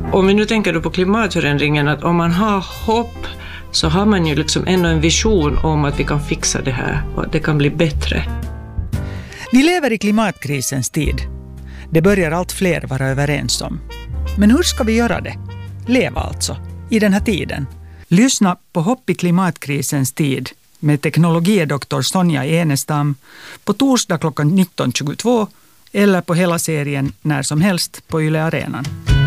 Om vi nu tänker då på klimatförändringen, att om man har hopp så har man ju liksom ändå en vision om att vi kan fixa det här och att det kan bli bättre. Vi lever i klimatkrisens tid. Det börjar allt fler vara överens om. Men hur ska vi göra det? Leva alltså, i den här tiden. Lyssna på Hopp i klimatkrisens tid med teknologidoktor Sonja Enestam på torsdag klockan 19.22 eller på hela serien när som helst på Yle Arenan.